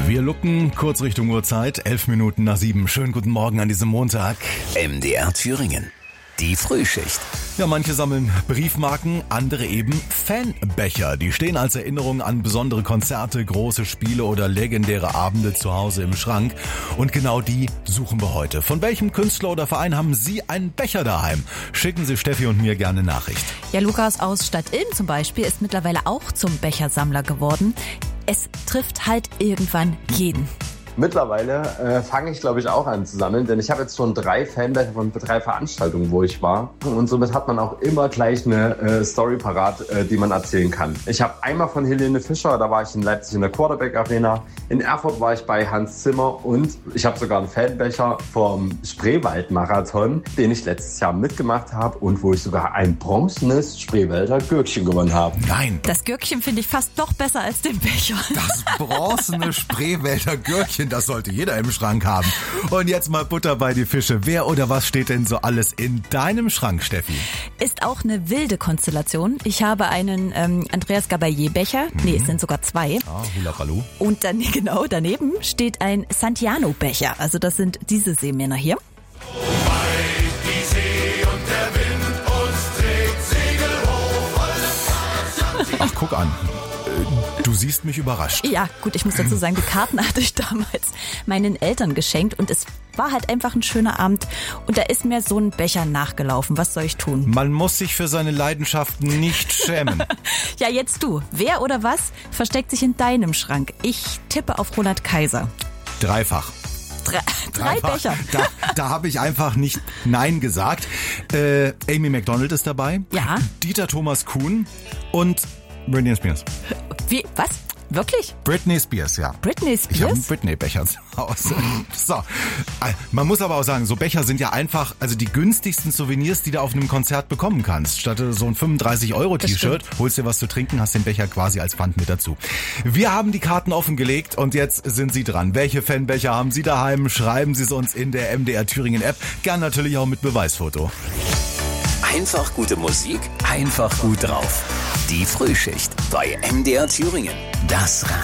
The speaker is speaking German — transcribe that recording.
Wir lucken kurz Richtung Uhrzeit, 11 Minuten nach 7. Schönen guten Morgen an diesem Montag. MDR Thüringen. Die Frühschicht. Ja, manche sammeln Briefmarken, andere eben Fanbecher. Die stehen als Erinnerung an besondere Konzerte, große Spiele oder legendäre Abende zu Hause im Schrank. Und genau die suchen wir heute. Von welchem Künstler oder Verein haben Sie einen Becher daheim? Schicken Sie Steffi und mir gerne Nachricht. Ja, Lukas aus Stadtilm zum Beispiel ist mittlerweile auch zum Bechersammler geworden. Es trifft halt irgendwann jeden. Mittlerweile fange ich, glaube ich, auch an zu sammeln, denn ich habe jetzt schon 3 Fanbecher von 3 Veranstaltungen, wo ich war. Und somit hat man auch immer gleich eine Story parat, die man erzählen kann. Ich habe einmal von Helene Fischer, da war ich in Leipzig in der Quarterback Arena. In Erfurt war ich bei Hans Zimmer und ich habe sogar einen Fanbecher vom Spreewald-Marathon, den ich letztes Jahr mitgemacht habe und wo ich sogar ein bronzenes Spreewälder Gürkchen gewonnen habe. Nein, Das Gürkchen finde ich fast noch besser als den Becher. das bronzene Spreewälder Gürkchen, das sollte jeder im Schrank haben. Und jetzt mal Butter bei die Fische. Wer oder was steht denn so alles in deinem Schrank, Steffi? Ist auch eine wilde Konstellation. Ich habe einen Andreas Gabalier-Becher. Nee, es sind sogar 2. Ah, Hula Baloo. Und dann genau daneben steht ein Santiano-Becher. Also das sind diese Seemänner hier. Die See und der Wind uns trägt Segel hoch. Ach, guck an. Du siehst mich überrascht. Ja, gut, ich muss dazu sagen, die Karten hatte ich damals meinen Eltern geschenkt und es war halt einfach ein schöner Abend und da ist mir so ein Becher nachgelaufen. Was soll ich tun? Man muss sich für seine Leidenschaften nicht schämen. Ja, jetzt du. Wer oder was versteckt sich in deinem Schrank? Ich tippe auf Roland Kaiser. Dreifach. Drei Becher. Da habe ich einfach nicht Nein gesagt. Amy McDonald ist dabei. Ja. Dieter Thomas Kuhn und Britney Spears. Wie? Was? Wirklich? Britney Spears, ja. Britney Ich habe Spears? einen Britney-Becher zu Hause. So. Man muss aber auch sagen, so Becher sind ja einfach, also die günstigsten Souvenirs, die du auf einem Konzert bekommen kannst. Statt so ein 35-Euro-T-Shirt, holst dir was zu trinken, hast den Becher quasi als Pfand mit dazu. Wir haben die Karten offengelegt und jetzt sind Sie dran. Welche Fanbecher haben Sie daheim? Schreiben Sie es uns in der MDR Thüringen App. Gern natürlich auch mit Beweisfoto. Einfach gute Musik, einfach gut drauf. Die Frühschicht bei MDR Thüringen. Das